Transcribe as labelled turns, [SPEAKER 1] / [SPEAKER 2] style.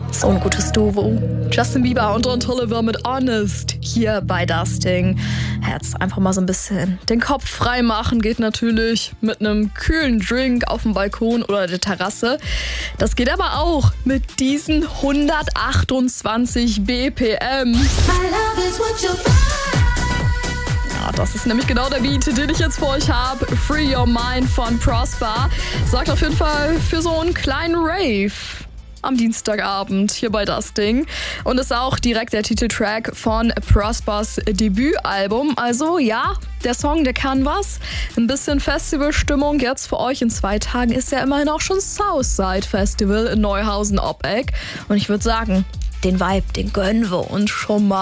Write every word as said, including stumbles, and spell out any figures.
[SPEAKER 1] So ein gutes Duo. Justin Bieber und Don Toliver mit Honest hier bei Das Ding. Jetzt einfach mal so ein bisschen den Kopf frei machen. Geht natürlich mit einem kühlen Drink auf dem Balkon oder der Terrasse. Das geht aber auch mit diesen hundertachtundzwanzig B P M. Ja, das ist nämlich genau der Beat, den ich jetzt für euch habe. Free Your Mind von Prosper. Sorgt auf jeden Fall für so einen kleinen Rave am Dienstagabend hier bei Das Ding. Und ist auch direkt der Titeltrack von Prospers Debütalbum. Also ja, der Song, der kann was. Ein bisschen Festivalstimmung jetzt für euch. In zwei Tagen ist ja immerhin auch schon Southside Festival in Neuhausen-Oppeck. Und ich würde sagen, den Vibe, den gönnen wir uns schon mal.